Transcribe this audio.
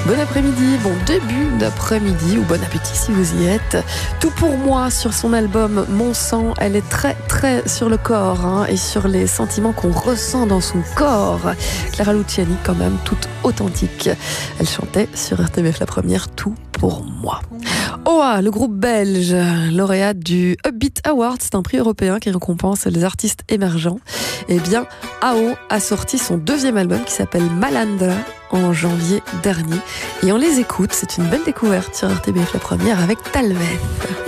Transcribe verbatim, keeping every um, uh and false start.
Bon après-midi, bon début d'après-midi ou bon appétit si vous y êtes. Tout pour moi sur son album Mon sang, elle est très très sur le corps hein, et sur les sentiments qu'on ressent dans son corps. Clara Luciani quand même, toute authentique. Elle chantait sur R T B F la première, Tout pour moi. O A, le groupe belge, lauréat du Upbeat Award, c'est un prix européen qui récompense les artistes émergents. Eh bien, A O a sorti son deuxième album qui s'appelle Malandra en janvier dernier. Et on les écoute, c'est une belle découverte sur R T B F la première avec Talvez.